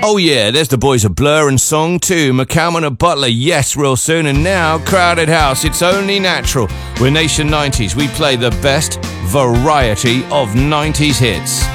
Oh yeah, there's the boys of Blur and Song 2, McCalman and Butler, yes, real soon, and now Crowded House, it's only natural. We're Nation 90s, we play the best variety of 90s hits.